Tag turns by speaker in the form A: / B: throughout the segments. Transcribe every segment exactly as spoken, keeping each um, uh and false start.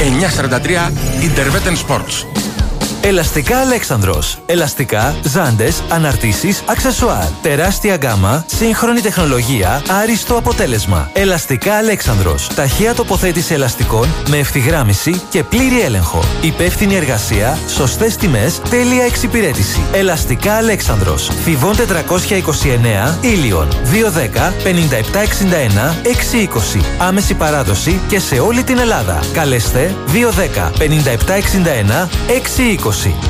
A: εννιακόσια σαράντα τρία Interveten Sports.
B: Ελαστικά Αλέξανδρος. Ελαστικά, ζάντες, αναρτήσεις, αξεσουάρ. Τεράστια γκάμα, σύγχρονη τεχνολογία, άριστο αποτέλεσμα. Ελαστικά Αλέξανδρος. Ταχεία τοποθέτηση ελαστικών με ευθυγράμμιση και πλήρη έλεγχο. Υπεύθυνη εργασία, σωστές τιμές, τέλεια εξυπηρέτηση. Ελαστικά Αλέξανδρος. Θηβών τετρακόσια είκοσι εννέα, Ήλιον. δύο δέκα πενήντα επτά εξήντα ένα έξι είκοσι. Άμεση παράδοση και σε όλη την Ελλάδα. Καλέστε δύο δέκα πενήντα επτά εξήντα ένα έξι είκοσι.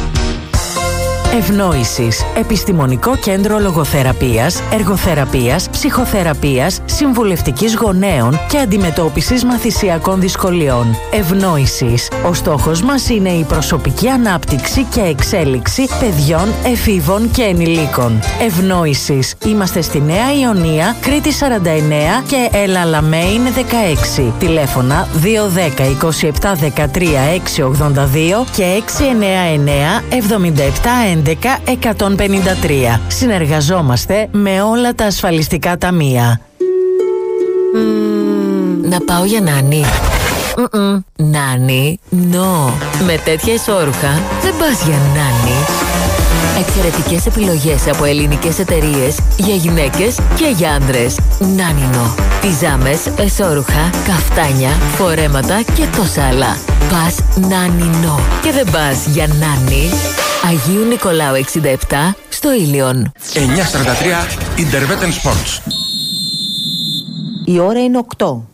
C: Ευνόησης. Επιστημονικό κέντρο λογοθεραπείας, εργοθεραπείας, ψυχοθεραπείας, συμβουλευτικής γονέων και αντιμετώπισης μαθησιακών δυσκολιών. Ευνόησης. Ο στόχος μας είναι η προσωπική ανάπτυξη και εξέλιξη παιδιών, εφήβων και ενηλίκων. Ευνόησης. Είμαστε στη Νέα Ιωνία, Κρήτη σαράντα εννέα και Ελαλαμέιν δεκαέξι. Τηλέφωνα δύο δέκα είκοσι επτά δεκατρία έξι ογδόντα δύο και έξι εννέα εννέα εβδομήντα επτά έντεκα εκατόν πενήντα τρία. Συνεργαζόμαστε με όλα τα ασφαλιστικά ταμεία. Mm, να πάω για νάνι. Mm-mm. Νάνι, no. Με τέτοια ισόρουχα δεν πας για νάνι. Εξαιρετικές επιλογές από ελληνικές εταιρείες για γυναίκες και για άντρες. Νάνινο. Πιζάμες, εσώρουχα, καφτάνια, φορέματα και τόσα άλλα. Πας Νάνινο. Και δεν πας για νάνι. Αγίου Νικολάου εξήντα επτά στο Ήλιον.
A: εννιακόσια σαράντα τρία Interveten Sports.
D: Η ώρα είναι οκτώ.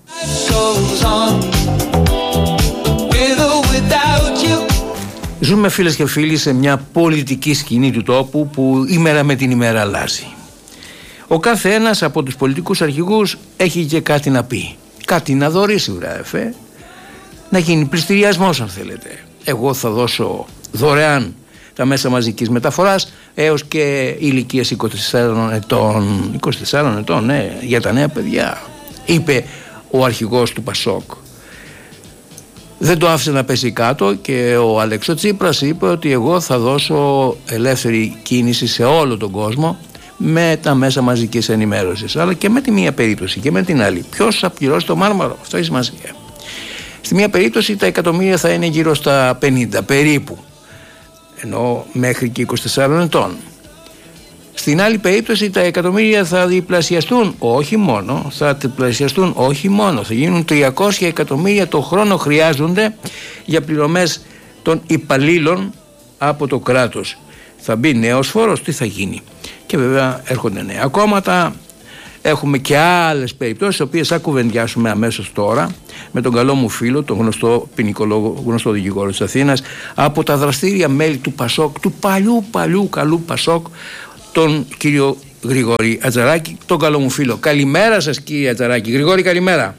E: Ζούμε, φίλες και φίλοι, σε μια πολιτική σκηνή του τόπου που ημέρα με την ημέρα αλλάζει. Ο κάθε ένας από τους πολιτικούς αρχηγούς έχει και κάτι να πει. Κάτι να δωρήσει, βράδυ, να γίνει πληστηριασμός, αν θέλετε. Εγώ θα δώσω δωρεάν τα μέσα μαζικής μεταφοράς έως και ηλικίας είκοσι τεσσάρων ετών. είκοσι τεσσάρων ετών, ναι, για τα νέα παιδιά, είπε ο αρχηγός του Πασόκ. Δεν το άφησε να πέσει κάτω και ο Αλέξο Τσίπρας είπε ότι εγώ θα δώσω ελεύθερη κίνηση σε όλο τον κόσμο με τα μέσα μαζικής ενημέρωσης, αλλά και με τη μία περίπτωση και με την άλλη. Ποιος θα πληρώσει το μάρμαρο, αυτό έχει σημασία. Στη μία περίπτωση τα εκατομμύρια θα είναι γύρω στα πενήντα περίπου, ενώ μέχρι και είκοσι τεσσάρων ετών. Στην άλλη περίπτωση τα εκατομμύρια θα διπλασιαστούν, όχι μόνο, θα διπλασιαστούν όχι μόνο, θα γίνουν τριακόσια εκατομμύρια το χρόνο χρειάζονται για πληρωμές των υπαλλήλων από το κράτος. Θα μπει νέος φόρος, τι θα γίνει? Και βέβαια έρχονται νέα κόμματα. Έχουμε και άλλες περιπτώσεις, τις οποίες θα κουβεντιάσουμε αμέσως τώρα με τον καλό μου φίλο, τον γνωστό ποινικολόγο, γνωστό δικηγόρο της Αθήνας, από τα δραστήρια μέλη του Πασόκ, του παλιού παλιού καλού Πασόκ, τον κύριο Γρηγόρη Ατζαράκη, τον καλό μου φίλο. Καλημέρα σας, κύριε Ατζαράκη. Γρηγόρη, καλημέρα.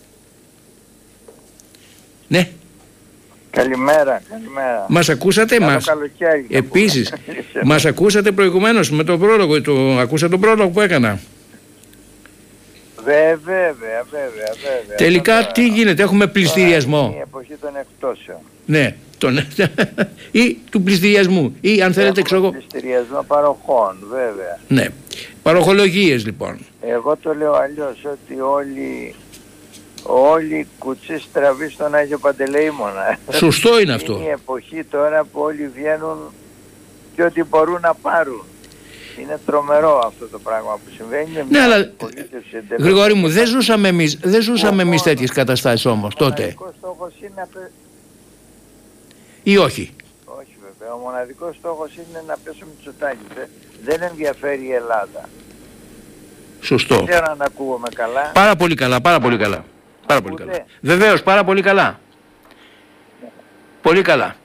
E: Ναι.
F: Καλημέρα, καλημέρα.
E: Μας ακούσατε?
F: Καλό
E: μας...
F: καλοκαίρι.
E: Επίσης, μας ακούσατε προηγουμένως με τον πρόλογο, το... ακούσατε τον πρόλογο που έκανα?
F: Βέβαια, βέβαια, βέβαια, βέβαια.
E: Τελικά
F: βέβαια.
E: Τι γίνεται, έχουμε πληστηριασμό?
F: Είναι η εποχή των εκπτώσεων.
E: Ναι, τον... ή του πληστηριασμού, ή αν θέλετε ξέρω...
F: πληστηριασμό παροχών, βέβαια.
E: Ναι, παροχολογίες λοιπόν.
F: Εγώ το λέω αλλιώς, ότι όλοι... όλοι κουτσί στραβεί στον Άγιο Παντελεήμονα.
E: Σωστό είναι αυτό.
F: Είναι η εποχή τώρα που όλοι βγαίνουν και ό,τι μπορούν να πάρουν. Είναι τρομερό αυτό το πράγμα που συμβαίνει.
E: Ναι, αλλά Γρηγόρη μου, δεν ζούσαμε εμείς, δεν ζούσαμε εμείς τέτοιες καταστάσεις όμως τότε.
F: Ο μοναδικός στόχος είναι να πε...
E: Ή όχι?
F: Όχι βέβαια. Ο μοναδικός στόχος είναι να πέσουμε Μητσοτάκη. Δεν ενδιαφέρει η Ελλάδα.
E: Σωστό.
F: Δεν ξέρω αν ακούγομαι καλά.
E: Πάρα πολύ καλά, πάρα πολύ καλά. Πάρα πολύ καλά. Βεβαίως, πάρα πολύ καλά.
F: Ναι.
E: Πολύ καλά.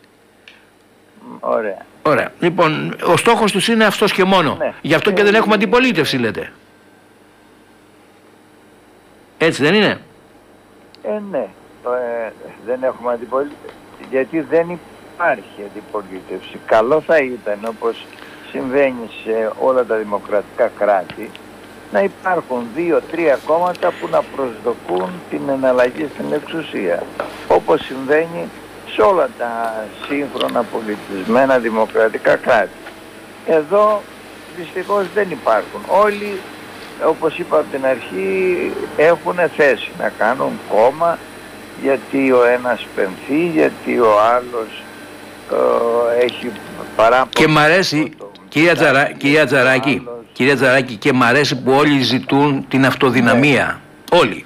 F: Ωραία.
E: Ωραία. Λοιπόν, ο στόχος τους είναι αυτός και μόνο. Ναι. Γι' αυτό και δεν έχουμε αντιπολίτευση, λέτε. Έτσι δεν είναι?
F: Ε, ναι. Ε, δεν έχουμε αντιπολίτευση. Γιατί δεν υπάρχει αντιπολίτευση. Καλό θα ήταν, όπως συμβαίνει σε όλα τα δημοκρατικά κράτη, να υπάρχουν δύο-τρία κόμματα που να προσδοκούν την εναλλαγή στην εξουσία. Όπως συμβαίνει σε όλα τα σύγχρονα πολιτισμένα δημοκρατικά κράτη. Εδώ δυστυχώς δεν υπάρχουν. Όλοι, όπως είπα από την αρχή, έχουν θέση να κάνουν κόμμα, γιατί ο ένας πενθεί, γιατί ο άλλος ε, έχει παράπονο.
E: Και μ' αρέσει, το, κυρία, Τζαρα, κυρία Τζαράκη, κυρία Τζαράκη, και μ' αρέσει που όλοι ζητούν την αυτοδυναμία. Ναι. Όλοι.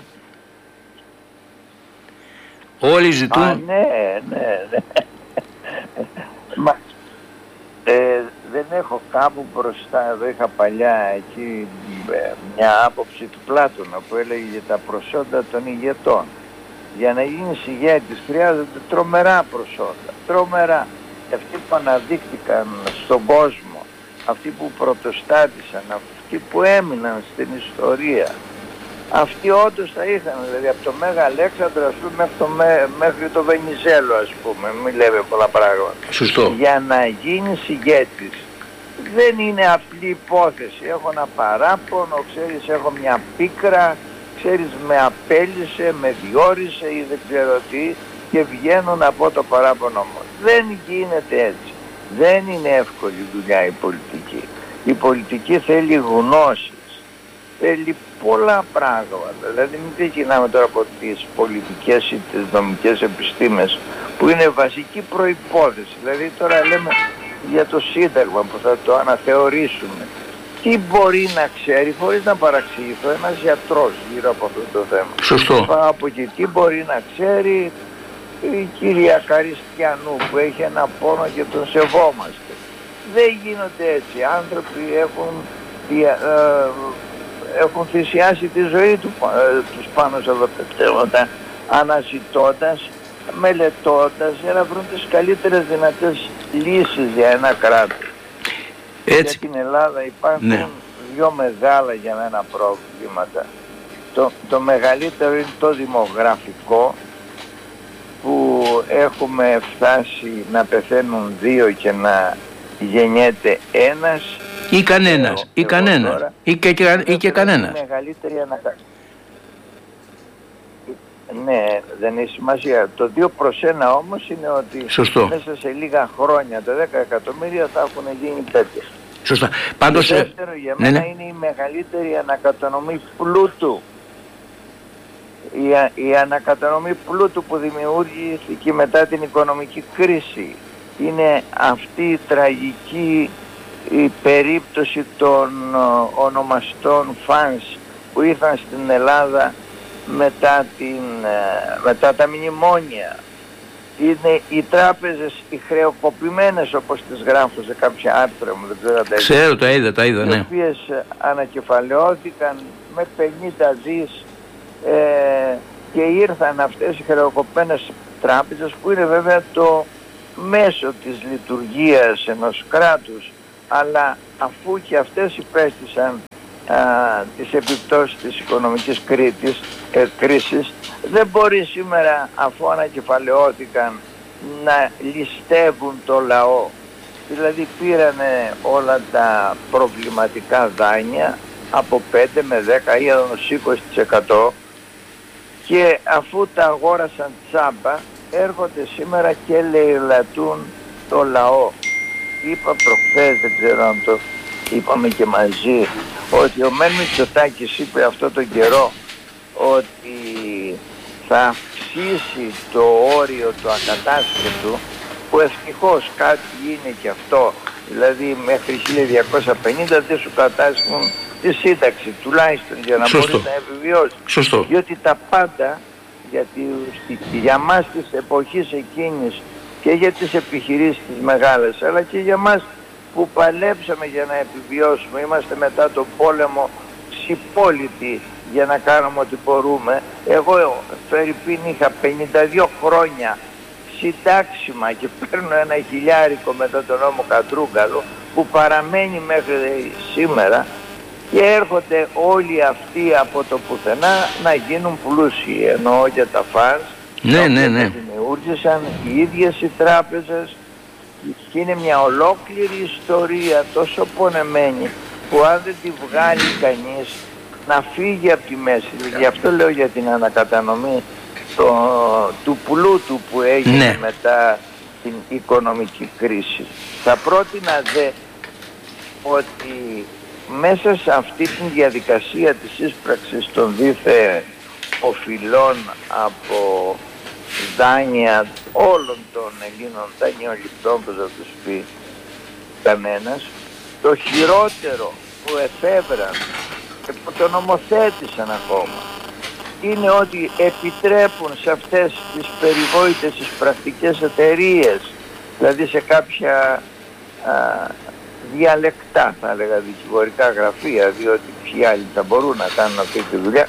E: Όλοι ζητούν...
F: Α, ναι, ναι, ναι. Μα, ε, δεν έχω κάπου μπροστά, εδώ είχα παλιά εκεί ε, μια άποψη του Πλάτωνα που έλεγε για τα προσόντα των ηγετών. Για να γίνεις ηγέτης χρειάζονται τρομερά προσόντα, τρομερά. Και αυτοί που αναδείχθηκαν στον κόσμο, αυτοί που πρωτοστάτησαν, αυτοί που έμειναν στην ιστορία, αυτοί όντως θα είχαν, δηλαδή από το Μέγα Αλέξανδρο ας πούμε μέχρι το, μέχρι το Βενιζέλο ας πούμε, μην λέμε πολλά πράγματα.
E: Σωστό.
F: Για να γίνεις ηγέτης δεν είναι απλή υπόθεση. Έχω ένα παράπονο, ξέρεις, έχω μια πίκρα, ξέρεις, με απέλησε, με διόρισε ή δεν ξέρω τι και βγαίνω να πω το παράπονο μου. Δεν γίνεται έτσι. Δεν είναι εύκολη δουλειά η πολιτική. Η πολιτική θέλει γνώσεις, θέλει πολλά πράγματα. Δηλαδή μην ξεκινάμε τώρα από τις πολιτικές ή τις νομικές επιστήμες που είναι βασική προϋπόθεση. Δηλαδή τώρα λέμε για το Σύνταγμα που θα το αναθεωρήσουμε. Τι μπορεί να ξέρει, χωρίς να παραξηγηθώ, ένας γιατρός γύρω από αυτό το θέμα.
E: Σωστό.
F: Από εκεί τι μπορεί να ξέρει η κυρία Καριστιανού που έχει ένα πόνο και τον σεβόμαστε. Δεν γίνονται έτσι. Οι άνθρωποι έχουν, ε, έχουν θυσιάσει τη ζωή του, ε, τους πάνω σε αυτά τα θέματα, αναζητώντας, μελετώντας για να βρουν τις καλύτερες δυνατές λύσεις για ένα κράτος.
E: Έτσι.
F: Για την Ελλάδα υπάρχουν ναι. δύο μεγάλα για μένα προβλήματα. Το, το μεγαλύτερο είναι το δημογραφικό, που έχουμε φτάσει να πεθαίνουν δύο και να γεννιέται ένας
E: ή κανένας, ή κανένας, τώρα, ή και, και, ή και κανένας.
F: Η μεγαλύτερη ανακα... Ναι, δεν έχει σημασία. Το δύο προς ένα όμως είναι ότι
E: Σωστό.
F: μέσα σε λίγα χρόνια τα δέκα εκατομμύρια θα έχουν γίνει τέτοιες.
E: Σωστά. Πάντως,
F: το δεύτερο για μένα ναι, ναι. είναι η μεγαλύτερη ανακατανομή πλούτου. Η, η ανακατανομή πλούτου που δημιούργησε μετά την οικονομική κρίση. Είναι αυτή η τραγική η περίπτωση των ο, ονομαστών φανς που ήρθαν στην Ελλάδα μετά, την, μετά τα μνημόνια. Είναι οι τράπεζες οι χρεοκοπημένες όπως τις γράφω σε κάποια άρθρα μου, δεν ξέρω τα
E: Ξέρω, είδα. τα είδα, τα είδα, ναι.
F: Οι οποίες ανακεφαλαιώθηκαν με πενήντα δις ε, και ήρθαν αυτές οι χρεοκοπημένες τράπεζες που είναι βέβαια το μέσο της λειτουργίας ενός κράτους, αλλά αφού και αυτές υπέστησαν α, τις επιπτώσεις της οικονομικής κρίτης, ε, κρίσης, δεν μπορεί σήμερα αφού ανακεφαλαιώθηκαν να ληστεύουν το λαό. Δηλαδή πήρανε όλα τα προβληματικά δάνεια από πέντε με δέκα ή είκοσι τοις εκατό και αφού τα αγόρασαν τσάμπα έρχονται σήμερα και λαιλατούν το λαό. Είπα προχθές, δεν ξέρω αν το είπαμε και μαζί, ότι ο Μεν Μητσοτάκης είπε αυτό τον καιρό ότι θα αυξήσει το όριο του ακατάσχετου, που ευτυχώς κάτι είναι και αυτό, δηλαδή μέχρι χίλια διακόσια πενήντα δεν σου κατάσχουν τη σύνταξη τουλάχιστον για να
E: Σωστό.
F: μπορείς να επιβιώσεις.
E: Σωστό.
F: Διότι τα πάντα γιατί για μας της εποχής εκείνης και για τις επιχειρήσεις τις μεγάλες, αλλά και για μας που παλέψαμε για να επιβιώσουμε, είμαστε μετά τον πόλεμο συμπόλυτοι για να κάνουμε ό,τι μπορούμε. Εγώ φερειπίν είχα πενήντα δύο χρόνια συντάξιμα και παίρνω ένα χιλιάρικο μετά τον νόμο Κατρούγκαλο που παραμένει μέχρι σήμερα και έρχονται όλοι αυτοί από το πουθενά να γίνουν πλούσιοι, εννοώ για τα φανς.
E: Ναι, ναι, ναι.
F: Δημιούργησαν οι ίδιες οι τράπεζες και είναι μια ολόκληρη ιστορία τόσο πονεμένη που αν δεν τη βγάλει κανείς να φύγει από τη μέση. Γι' αυτό λέω για την ανακατανομή το, του πλούτου που έγινε ναι. μετά την οικονομική κρίση. Θα πρότεινα δε ότι μέσα σε αυτή τη διαδικασία της ίσπραξης των δίθεν οφειλών από δάνεια όλων των Ελλήνων δανειοληπτών, που θα τους πει κανένας. Το χειρότερο που εφεύραν και που το νομοθέτησαν ακόμα είναι ότι επιτρέπουν σε αυτές τις περιβόητες τις πρακτικές εταιρείες, δηλαδή σε κάποια α, διαλεκτά θα έλεγα δικηγορικά γραφεία, διότι ποιοι άλλοι θα μπορούν να κάνουν αυτή τη δουλειά,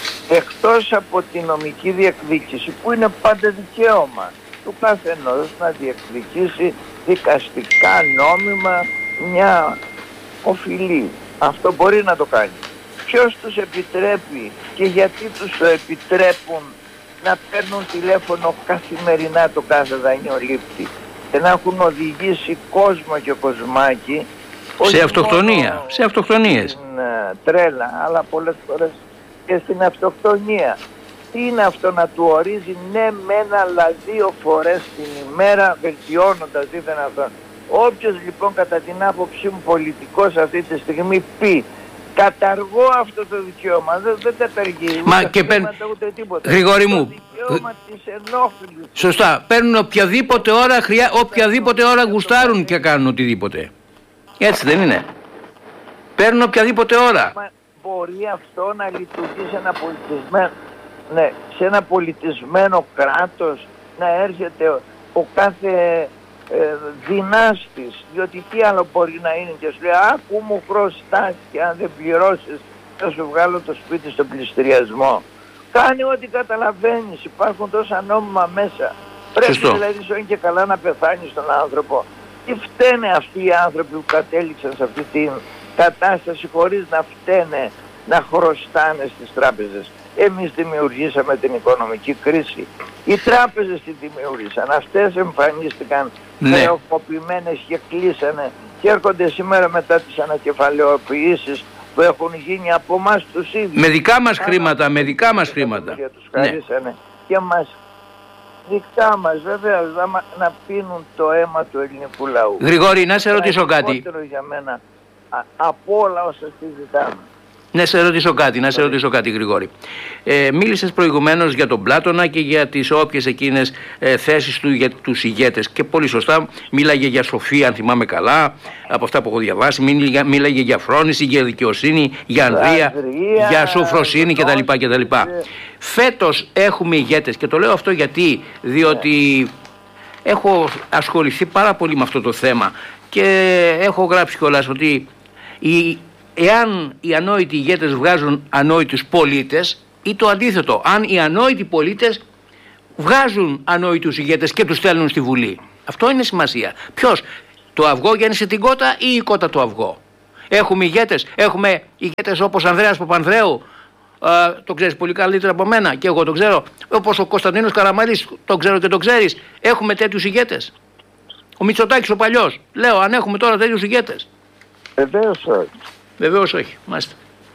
F: εκτός από τη νομική διεκδίκηση που είναι πάντα δικαίωμα του καθενός να διεκδικήσει δικαστικά νόμιμα μια οφειλή. Αυτό μπορεί να το κάνει. Ποιος τους επιτρέπει και γιατί τους το επιτρέπουν να παίρνουν τηλέφωνο καθημερινά το κάθε δανειολήπτη και να έχουν οδηγήσει κόσμο και κοσμάκι
E: σε αυτοκτονία, μόνο, σε αυτοκτονίες.
F: Στην, uh, τρέλα, αλλά πολλές φορές και στην αυτοκτονία. Τι είναι αυτό να του ορίζει ναι μένα αλλά δύο φορές την ημέρα, βελτιώνοντας δίθεν αυτό. Όποιος λοιπόν κατά την άποψή μου πολιτικός αυτή τη στιγμή πει καταργώ αυτό το δικαίωμα, δεν, δεν καταργεί
E: Μα
F: ούτε
E: και παίρν...
F: ούτε τίποτα.
E: Γρηγόρη
F: το
E: μου,
F: δικαίωμα της ενόχλησης.
E: Σωστά, παίρνουν οποιαδήποτε ώρα, χρειά... οποιαδήποτε ώρα γουστάρουν και κάνουν οτιδήποτε. Έτσι δεν είναι? Παίρνουν οποιαδήποτε ώρα.
F: Μα μπορεί αυτό να λειτουργεί σε ένα πολιτισμένο, ναι, σε ένα πολιτισμένο κράτος, να έρχεται ο, ο κάθε ε, δυνάστης, διότι τι άλλο μπορεί να είναι και σου λέει άκου μου χρωστάς και αν δεν πληρώσεις θα σου βγάλω το σπίτι στον πληστηριασμό. Κάνει ό,τι καταλαβαίνεις, υπάρχουν τόσα νόμιμα μέσα. Πρέπει
E: Σωστό.
F: δηλαδή σου είναι και καλά να πεθάνεις τον άνθρωπο. Τι φταίνε αυτοί οι άνθρωποι που κατέληξαν σε αυτή την κατάσταση χωρίς να φταίνε να χρωστάνε στις τράπεζες? Εμείς δημιουργήσαμε την οικονομική κρίση. Οι τράπεζες τη δημιούργησαν. Αυτές εμφανίστηκαν χρεοκοπημένες και κλείσανε και έρχονται σήμερα μετά τις ανακεφαλαιοποιήσεις που έχουν γίνει από εμάς τους ίδιους.
E: Με δικά μας χρήματα, με δικά μας χρήματα.
F: Και τους χαρίσανε και μας δικά μας βέβαια να, να πίνουν το αίμα του ελληνικού λαού.
E: Γρηγόρη, να σε ρωτήσω κάτι.
F: Για μένα α, από όλα όσα συζητάμε.
E: Να σε ρωτήσω κάτι, να σε ρωτήσω κάτι Γρηγόρη. Ε, μίλησες προηγουμένως για τον Πλάτωνα και για τις όποιες εκείνες ε, θέσεις του για τους ηγέτες και πολύ σωστά μίλαγε για σοφία, αν θυμάμαι καλά, από αυτά που έχω διαβάσει, μίλαγε, μίλαγε για φρόνηση, για δικαιοσύνη, για ανδρεία, για σοφροσύνη κτλ. κτλ. Φέτος έχουμε ηγέτες και το λέω αυτό γιατί, διότι έχω ασχοληθεί πάρα πολύ με αυτό το θέμα και έχω γράψει κιόλας ότι η εάν οι ανόητοι ηγέτες βγάζουν ανόητους πολίτες ή το αντίθετο, αν οι ανόητοι πολίτες βγάζουν ανόητους ηγέτες και τους στέλνουν στη Βουλή. Αυτό είναι σημασία. Ποιος, το αυγό γέννησε την κότα ή η κότα το αυγό? Έχουμε ηγέτες, έχουμε ηγέτες όπως Ανδρέας Παπανδρέου, ε, το ξέρεις πολύ καλύτερα από μένα και εγώ το ξέρω, όπως ο Κωνσταντίνος Καραμανλής, το ξέρω και το ξέρεις. Έχουμε τέτοιους ηγέτες? Ο Μητσοτάκης ο παλιός, λέω, αν έχουμε τώρα τέτοιους ηγέτες?
F: Βεβαίως όχι.
E: Βεβαίως όχι, μάλιστα.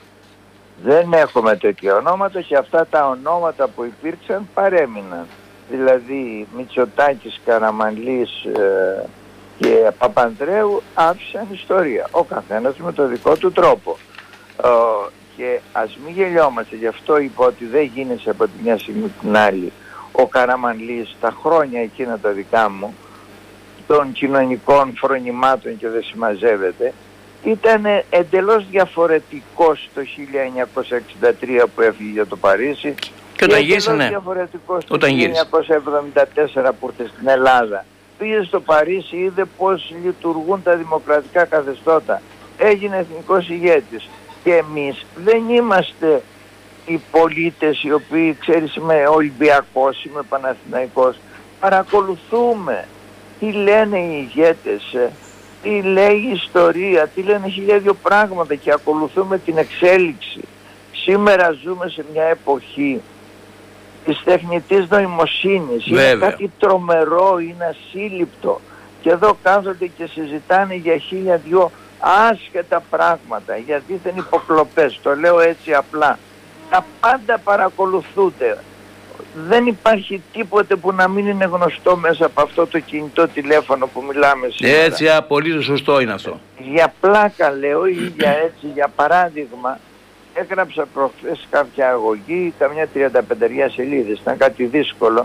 F: Δεν έχουμε τέτοια ονόματα και αυτά τα ονόματα που υπήρξαν παρέμειναν. Δηλαδή Μητσοτάκης, Καραμανλής ε, και Παπανδρέου άφησαν ιστορία. Ο καθένας με το δικό του τρόπο. Ε, και ας μην γελιόμαστε, γι' αυτό είπα ότι δεν γίνεσαι από τη μια στιγμή την άλλη. Ο Καραμανλής τα χρόνια εκείνα τα δικά μου των κοινωνικών φρονημάτων και δεν συμμαζεύεται, ήταν εντελώς διαφορετικός το χίλια εννιακόσια εξήντα τρία που έφυγε για το Παρίσι
E: και όταν γύρισε, ναι.
F: Διαφορετικός το χίλια εννιακόσια εβδομήντα τέσσερα που ήρθε στην Ελλάδα. Πήγε στο Παρίσι, είδε πώς λειτουργούν τα δημοκρατικά καθεστώτα. Έγινε εθνικός ηγέτης. Και εμείς δεν είμαστε οι πολίτες οι οποίοι, ξέρεις, είμαι Ολυμπιακός, είμαι Παναθηναϊκός. Παρακολουθούμε τι λένε οι ηγέτες, τι λέει η ιστορία, τι λένε χίλια δύο πράγματα και ακολουθούμε την εξέλιξη. Σήμερα ζούμε σε μια εποχή της τεχνητής νοημοσύνης.
E: Βέβαια.
F: Είναι κάτι τρομερό, είναι ασύλληπτο. Και εδώ κάθονται και συζητάνε για χίλια δυο άσχετα πράγματα, για δίθεν υποκλοπές. Το λέω έτσι απλά. Τα πάντα παρακολουθούνται. Δεν υπάρχει τίποτε που να μην είναι γνωστό μέσα από αυτό το κινητό τηλέφωνο που μιλάμε σήμερα.
E: Έτσι, απολύτως σωστό είναι αυτό.
F: Για πλάκα λέω ή για έτσι, για παράδειγμα, έγραψα προχθές κάποια αγωγή, καμιά τριανταπενταριά σελίδες, ήταν κάτι δύσκολο,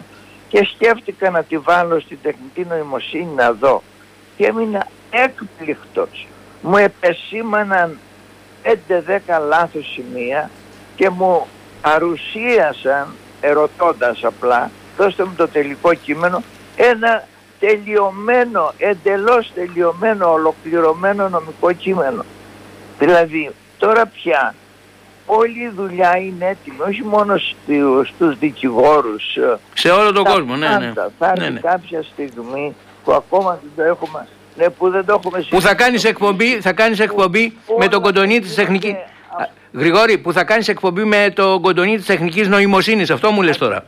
F: και σκέφτηκα να τη βάλω στη τεχνητή νοημοσύνη να δω και έμεινα έκπληκτος. Μου επεσήμαναν πέντε δέκα λάθος σημεία και μου παρουσίασαν, ερωτώντας απλά, δώστε μου το τελικό κείμενο, ένα τελειωμένο, εντελώς τελειωμένο, ολοκληρωμένο νομικό κείμενο. Δηλαδή τώρα πια όλη η δουλειά είναι έτοιμη, όχι μόνο στους δικηγόρους,
E: σε όλο τον κόσμο. Ναι, ναι.
F: Θα έρθει
E: ναι, ναι.
F: κάποια στιγμή που ακόμα δεν το έχουμε, ναι, που δεν το έχουμε
E: που θα κάνεις εκπομπή, θα κάνεις εκπομπή που με τον κοντονί της τεχνικής... Α, Γρηγόρη, που θα κάνεις εκπομπή με τον κοντονί της τεχνικής νοημοσύνης, αυτό μου λες τώρα.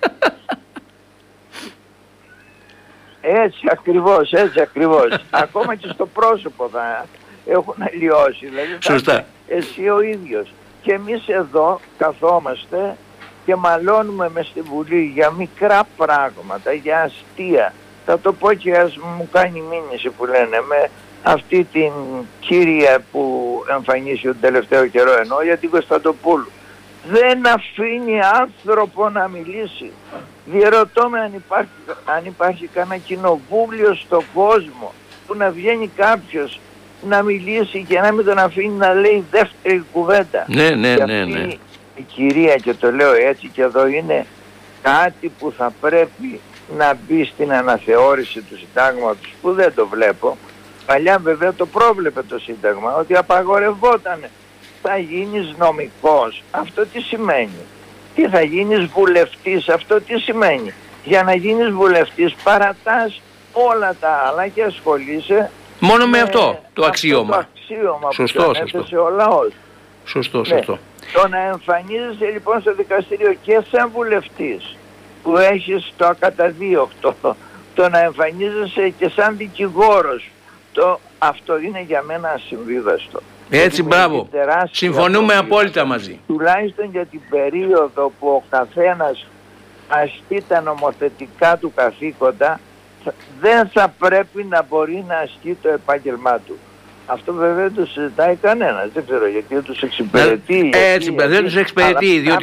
F: Έτσι ακριβώς, έτσι ακριβώς. Ακόμα και στο πρόσωπο θα έχουν αλλοιώσει. Δηλαδή
E: Σωστά.
F: Εσύ ο ίδιος. Και εμείς εδώ καθόμαστε και μαλώνουμε μες στη Βουλή για μικρά πράγματα, για αστεία. Θα το πω και ας μου κάνει μήνυση που λένε με αυτή την κύρια που εμφανίσει τον τελευταίο καιρό, εννοώ για την Κωνσταντοπούλου. Δεν αφήνει άνθρωπο να μιλήσει. Διερωτώ με αν υπάρχει, αν υπάρχει κανένα κοινοβούλιο στον κόσμο που να βγαίνει κάποιος να μιλήσει και να μην τον αφήνει να λέει δεύτερη κουβέντα.
E: Ναι, ναι,
F: και
E: ναι,
F: αυτή
E: ναι.
F: η κυρία, και το λέω έτσι και εδώ, είναι κάτι που θα πρέπει να μπει στην αναθεώρηση του συντάγματος, που δεν το βλέπω. Παλιά βέβαια το πρόβλεπε το Σύνταγμα, ότι απαγορευόταν. Θα γίνεις νομικός, αυτό τι σημαίνει? Τι θα γίνεις βουλευτής, αυτό τι σημαίνει? Για να γίνεις βουλευτής παρατάς όλα τα άλλα και ασχολείσαι
E: μόνο με,
F: με
E: αυτό το αξίωμα.
F: Αυτό το αξίωμα
E: σωστό,
F: που
E: σωστό.
F: ο λαός.
E: Σωστό, σωστό.
F: Ναι. Το να εμφανίζεσαι λοιπόν στο δικαστήριο και σαν βουλευτής που έχεις το ακαταδίωκτο, το να εμφανίζεσαι και σαν δικηγόρος, το, αυτό είναι για μένα ασυμβίβαστο.
E: Έτσι, μπράβο. Συμφωνούμε απόλυτα μαζί.
F: Τουλάχιστον για την περίοδο που ο καθένας ασκεί τα νομοθετικά του καθήκοντα, δεν θα πρέπει να μπορεί να ασκεί το επάγγελμά του. Αυτό βέβαια δεν το συζητάει κανένας. Δεν ξέρω γιατί δεν τους εξυπηρετεί.
E: Έτσι, γιατί, δεν τους εξυπηρετεί, διότι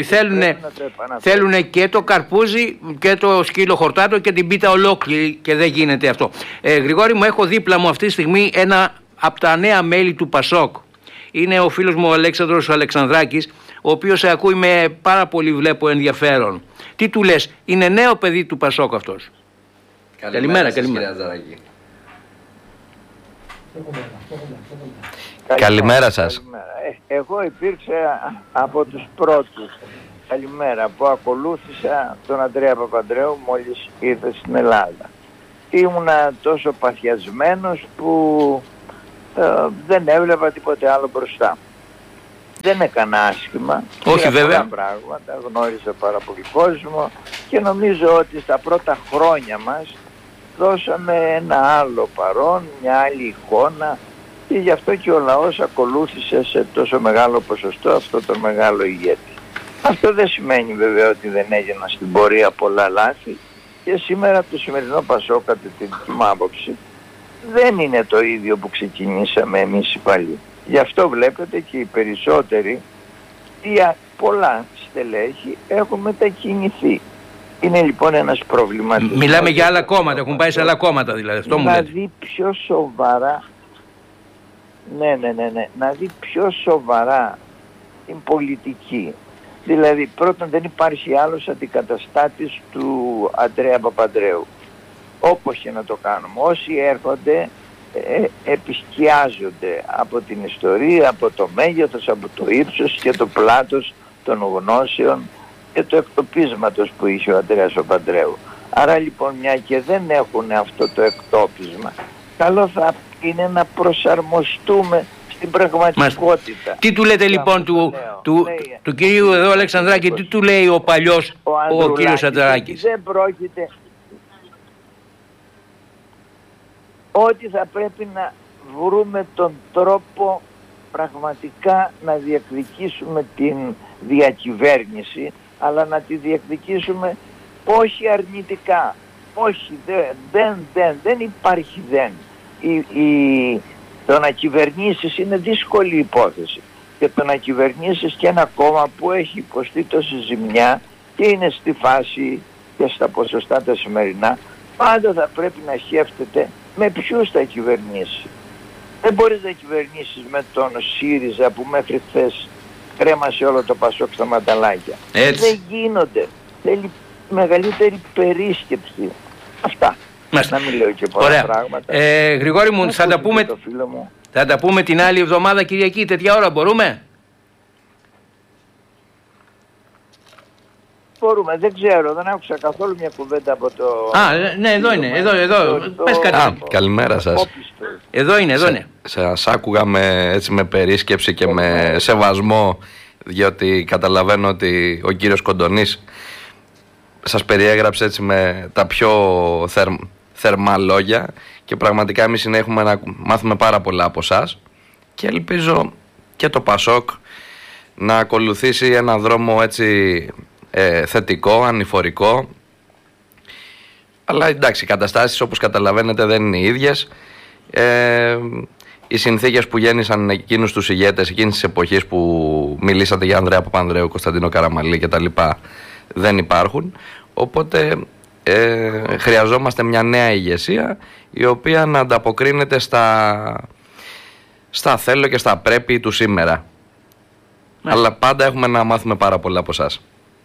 E: θέλουν και το καρπούζι και το σκύλο χορτάτο και την πίτα ολόκληρη και δεν γίνεται αυτό. Ε, Γρηγόρη μου, έχω δίπλα μου αυτή τη στιγμή ένα από τα νέα μέλη του Πασόκ. Είναι ο φίλος μου ο Αλέξανδρος ο Αλεξανδράκης, ο οποίος σε ακούει με πάρα πολύ, βλέπω, ενδιαφέρον. Τι του λες, είναι νέο παιδί του Πασόκ αυτός? Καλημέρα, καλημέρα.
G: Καλημέρα σας.
F: Καλημέρα. Ε, εγώ υπήρξα από τους πρώτους, καλημέρα, που ακολούθησα τον Ανδρέα Παπανδρέου μόλις ήρθε στην Ελλάδα. Ήμουνα τόσο παθιασμένος που ε, δεν έβλεπα τίποτε άλλο μπροστά. Δεν έκανα άσχημα.
E: Όχι βέβαια.
F: Πράγματα, γνώρισα πάρα πολύ κόσμο και νομίζω ότι στα πρώτα χρόνια μας δώσαμε ένα άλλο παρόν, μια άλλη εικόνα, και γι' αυτό και ο λαός ακολούθησε σε τόσο μεγάλο ποσοστό αυτό τον μεγάλο ηγέτη. Αυτό δεν σημαίνει βέβαια ότι δεν έγιναν στην πορεία πολλά λάθη, και σήμερα το σημερινό Πασόκ, κατά τη δική μου άποψη, δεν είναι το ίδιο που ξεκινήσαμε εμείς οι παλιοί. Γι' αυτό βλέπετε και οι περισσότεροι, για πολλά στελέχη, έχουν μετακινηθεί. Είναι λοιπόν ένας προβληματισμός.
E: Μιλάμε για άλλα κόμματα, έχουν πάει σε άλλα κόμματα δηλαδή, αυτό μου λέτε.
F: Να δει πιο σοβαρά, ναι, ναι, ναι, ναι, να δει πιο σοβαρά την πολιτική. Δηλαδή πρώτον δεν υπάρχει άλλος αντικαταστάτης του Ανδρέα Παπανδρέου. Όπως και να το κάνουμε. Όσοι έρχονται ε, επισκιάζονται από την ιστορία, από το μέγεθος, από το ύψος και το πλάτος των γνώσεων και του εκτοπίσματος που είχε ο Ανδρέας Παπανδρέου. Άρα λοιπόν, μια και δεν έχουν αυτό το εκτόπισμα, καλό θα είναι να προσαρμοστούμε στην πραγματικότητα.
E: Τι του λέτε λοιπόν του, του, λέει, του κυρίου εδώ Αλεξανδράκη, τι του λέει ο παλιός ο, ο κύριος Ανδράκης?
F: Δεν πρόκειται, ότι θα πρέπει να βρούμε τον τρόπο πραγματικά να διεκδικήσουμε την διακυβέρνηση, αλλά να τη διεκδικήσουμε όχι αρνητικά. Όχι, δεν, δεν, δεν, δεν υπάρχει δεν. Η, η, το να κυβερνήσεις είναι δύσκολη υπόθεση. Και το να κυβερνήσεις και ένα κόμμα που έχει υποστεί τόση ζημιά και είναι στη φάση και στα ποσοστά τα σημερινά, πάντα θα πρέπει να σκέφτεται με ποιους θα κυβερνήσει. Δεν μπορείς να κυβερνήσεις με τον ΣΥΡΙΖΑ που μέχρι χθες κρέμασε όλο το Πασόκ στα μανταλάκια.
E: Έτσι.
F: Δεν γίνονται. Θέλει μεγαλύτερη περίσκεψη. Αυτά.
E: Μάλιστα.
F: Να μην λέω και πολλά
E: Ωραία.
F: πράγματα.
E: Ε, Γρηγόρη μου, θα τα, πούμε,
F: το φίλο μου.
E: θα τα πούμε την άλλη εβδομάδα Κυριακή, τέτοια ώρα μπορούμε?
F: Μπορούμε, δεν ξέρω, δεν άκουσα καθόλου μια κουβέντα από το...
E: Α, ναι, εδώ είναι, εδώ, εδώ,
F: το-
E: πες κάτι.
G: Α, καλημέρα σας.
F: Όπιστο.
E: Εδώ είναι, εδώ είναι.
G: Σας άκουγα με, έτσι, με περίσκεψη και με σεβασμό, διότι καταλαβαίνω ότι ο κύριος Κοντονής σας περιέγραψε έτσι με τα πιο θερ, θερμά λόγια και πραγματικά εμείς συνέχουμε να μάθουμε πάρα πολλά από εσάς και ελπίζω και το Πασόκ να ακολουθήσει ένα δρόμο έτσι ε, θετικό, ανηφορικό. Αλλά εντάξει, οι καταστάσεις όπως καταλαβαίνετε δεν είναι οι ίδιες. Ε, οι συνθήκες που γέννησαν εκείνους τους ηγέτες εκείνης της εποχής που μιλήσατε για Ανδρέα Παπανδρέου, Κωνσταντίνο Καραμανλή κτλ. Δεν υπάρχουν. Οπότε ε, χρειαζόμαστε μια νέα ηγεσία η οποία να ανταποκρίνεται στα, στα θέλω και στα πρέπει του σήμερα. Αλλά πάντα έχουμε να μάθουμε πάρα πολλά από εσάς.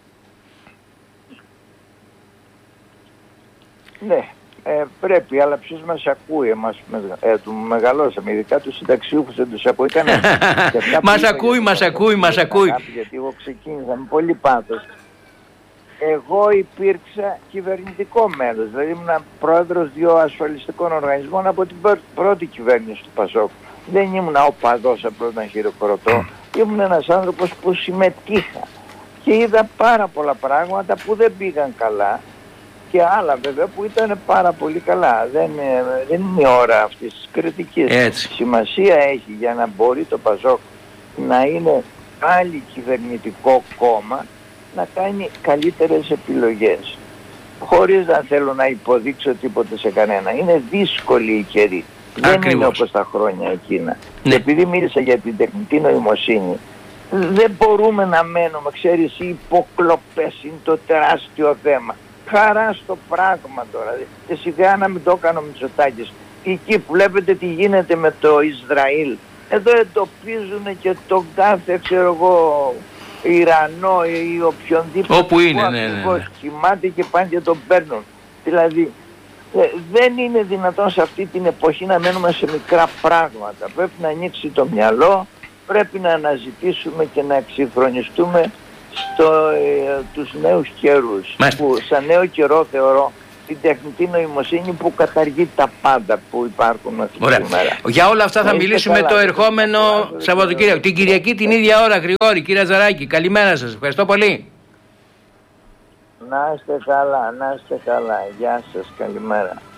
F: Ναι, ε, πρέπει, αλλά ποιος μας ακούει, εμάς ε, του μεγαλώσαμε, ειδικά τους συνταξιούχους δεν τους ακούει κανένας.
E: Μας ακούει, μας ακούει, μας ακούει.
F: Γιατί εγώ ξεκίνησα με πολύ πάθος. Εγώ υπήρξα κυβερνητικό μέλος, δηλαδή ήμουν πρόεδρος δύο ασφαλιστικών οργανισμών από την πρώτη κυβέρνηση του Πασόκ. Δεν ήμουν οπαδός απλώς να χειροκροτώ, ήμουν ένας άνθρωπος που συμμετείχα και είδα πάρα πολλά πράγματα που δεν πήγαν καλά και άλλα βέβαια που ήταν πάρα πολύ καλά. Δεν, δεν είναι η ώρα αυτής της κριτικής.
E: Έτσι.
F: Σημασία έχει για να μπορεί το Πασόκ να είναι πάλι κυβερνητικό κόμμα να κάνει καλύτερες επιλογές. Χωρίς να θέλω να υποδείξω τίποτα σε κανένα. Είναι δύσκολη η καιρή. Δεν είναι όπως τα χρόνια εκείνα.
E: Ναι.
F: Και επειδή μίλησα για την τεχνητή νοημοσύνη, δεν μπορούμε να μένουμε, ξέρεις, οι υποκλοπές είναι το τεράστιο θέμα. Χαρά στο πράγμα τώρα. Και σιγά να μην το έκανε ο Μητσοτάκης. Εκεί που βλέπετε τι γίνεται με το Ισραήλ. Εδώ εντοπίζουν και τον κάθε, ξέρω εγώ, Ιρανό ή οποιονδήποτε
E: όπου είναι,
F: που
E: ναι, ναι,
F: ακριβώς
E: ναι.
F: κοιμάται και πάνε και τον παίρνουν. Δηλαδή ε, δεν είναι δυνατόν σε αυτή την εποχή να μένουμε σε μικρά πράγματα. Πρέπει να ανοίξει το μυαλό, πρέπει να αναζητήσουμε και να εξυγχρονιστούμε στο, ε, τους νέους καιρούς.
E: Μάλιστα.
F: Που σαν νέο καιρό θεωρώ την τεχνητή νοημοσύνη που καταργεί τα πάντα που υπάρχουν αυτή τη μέρα.
E: Για όλα αυτά θα
F: Είστε
E: μιλήσουμε
F: καλά.
E: το ερχόμενο Σαββατοκύριακο. Την Κυριακή την ίδια ώρα, Γρηγόρη, κύριε Ζαράκη. Καλημέρα σας. Ευχαριστώ πολύ.
F: Να είστε καλά, να είστε καλά. Γεια σας, καλημέρα.